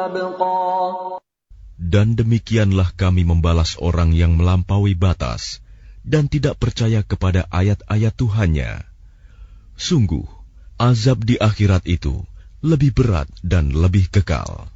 أبقى. Dan demikianlah kami membalas orang yang melampaui batas dan tidak percaya kepada ayat-ayat Tuhannya. Sungguh, azab di akhirat itu lebih berat dan lebih kekal.